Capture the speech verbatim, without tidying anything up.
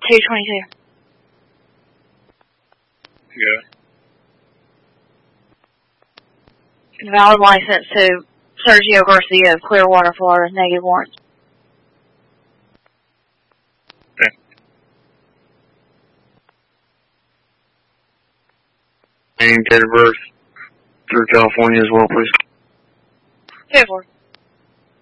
two twenty-two. Yeah. Valid license to Sergio Garcia of Clearwater, Florida. Negative warrants. Okay. Name, date of birth, through California as well, please. Two four.